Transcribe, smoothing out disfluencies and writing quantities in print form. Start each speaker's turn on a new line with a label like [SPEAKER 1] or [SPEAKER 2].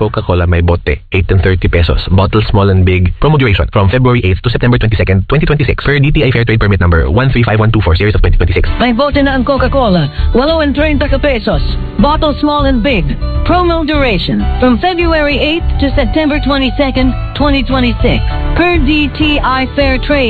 [SPEAKER 1] Coca-Cola may bote, 8 and 30 pesos. Bottle small and big. Promo duration from February 8th to September 22nd, 2026. Per DTI Fair Trade Permit number 135124 series of 2026.
[SPEAKER 2] May bote na ang Coca-Cola, 8 and 30 pesos. Bottle small and big. Promo duration from February 8th to September 22nd, 2026. Per DTI Fair Trade